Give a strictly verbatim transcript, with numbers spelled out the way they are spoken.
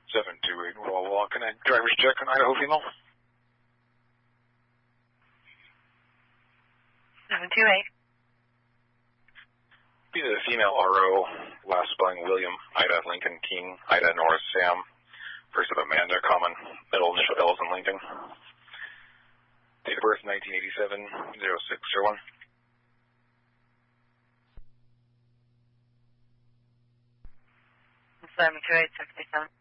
seven two eight, Wall Wall Connect. Driver's check on Idaho female. seven two eight. Be the female R O, last spelling William, Ida, Lincoln, King, Ida, Norris, Sam. First of Amanda, common, middle initial L's in Lincoln. Date of birth nineteen eighty-seven, oh six oh one. seven two eight sixty-seven.